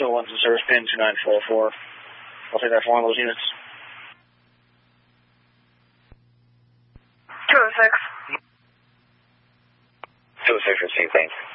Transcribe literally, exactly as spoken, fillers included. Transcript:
two oh one's in service, pin two nine four four. I'll take that for one of those units. two oh six. two oh six, received, thanks.